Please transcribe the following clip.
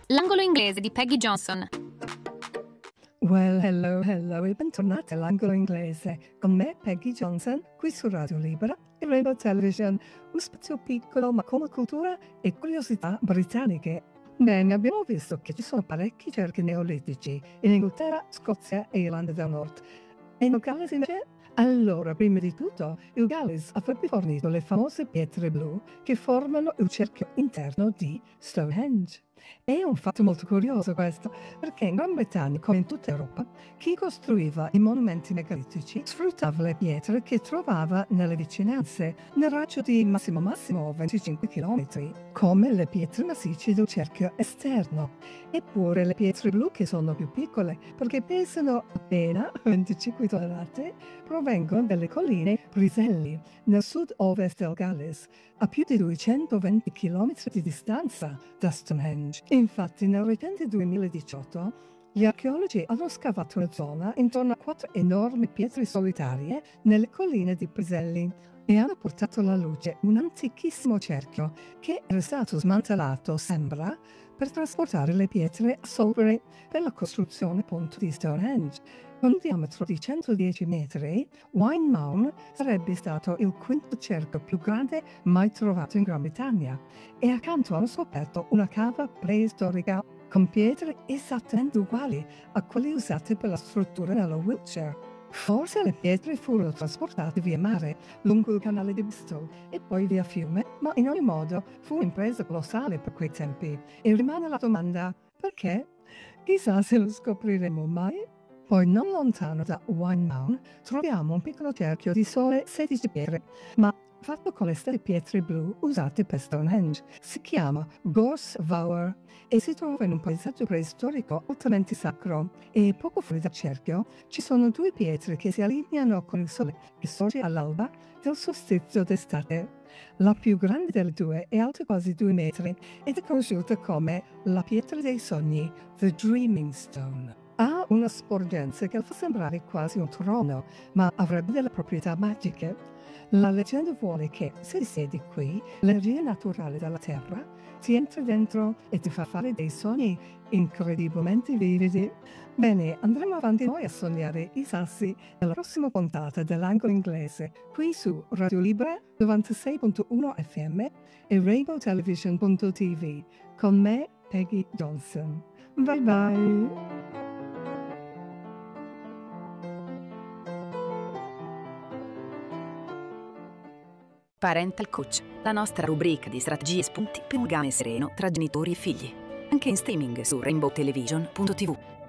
L'angolo inglese di Peggy Johnson. Well, hello e bentornati all'angolo inglese con me, Peggy Johnson, qui su Radio Libera e Rainbow Television, un spazio piccolo ma con cultura e curiosità britanniche. Bene, abbiamo visto che ci sono parecchi cerchi neolitici in Inghilterra, Scozia e Irlanda del Nord. E in Galles invece? Allora, prima di tutto, il Galles avrebbe fornito le famose pietre blu che formano il cerchio interno di Stonehenge. È un fatto molto curioso questo, perché in Gran Bretagna, come in tutta Europa, chi costruiva i monumenti megalitici sfruttava le pietre che trovava nelle vicinanze, nel raggio di massimo 25 km, come le pietre massicce del cerchio esterno. Eppure le pietre blu, che sono più piccole, perché pesano appena 25 tonnellate, provengono dalle colline Priselli, nel sud-ovest del Galles, a più di 220 km di distanza da Stonehenge. Infatti nel recente 2018 gli archeologi hanno scavato una zona intorno a 4 enormi pietre solitarie nelle colline di Priselli e hanno portato alla luce un antichissimo cerchio che era stato smantellato, sembra, per trasportare le pietre a Salisbury per la costruzione appunto di Stonehenge. Con un diametro di 110 metri, Wine Mound sarebbe stato il quinto cerchio più grande mai trovato in Gran Bretagna e accanto hanno scoperto una cava preistorica con pietre esattamente uguali a quelle usate per la struttura nella Wiltshire. Forse le pietre furono trasportate via mare, lungo il canale di Bristol e poi via fiume, ma in ogni modo fu un'impresa colossale per quei tempi. E rimane la domanda, perché? Chissà se lo scopriremo mai. Poi non lontano da Wine Mound troviamo un piccolo cerchio di sole 16 pietre, ma fatto con le stesse pietre blu usate per Stonehenge. Si chiama Gorsvower e si trova in un paesaggio preistorico altamente sacro. E poco fuori dal cerchio ci sono due pietre che si allineano con il sole che sorge all'alba del solstizio d'estate. La più grande delle due è alta quasi 2 metri ed è conosciuta come la pietra dei sogni, The Dreaming Stone. Ha una sporgenza che fa sembrare quasi un trono, ma avrebbe delle proprietà magiche. La leggenda vuole che, se siedi qui, l'energia naturale della terra ti entra dentro e ti fa fare dei sogni incredibilmente vividi. Bene, andremo avanti noi a sognare i sassi nella prossima puntata dell'angolo inglese, qui su Radio Libera 96.1 FM e RainbowTelevision.tv, con me, Peggy Johnson. Bye bye! Parental Coach, la nostra rubrica di strategie e spunti per un legame sereno tra genitori e figli. Anche in streaming su RainbowTelevision.tv.